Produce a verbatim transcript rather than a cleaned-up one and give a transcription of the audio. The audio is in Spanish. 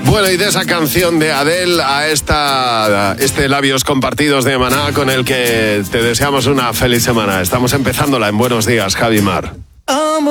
Bueno, y de esa canción de Adele a esta, este Labios Compartidos de Maná, con el que te deseamos una feliz semana. Estamos empezándola en Buenos Días, Javi Mar.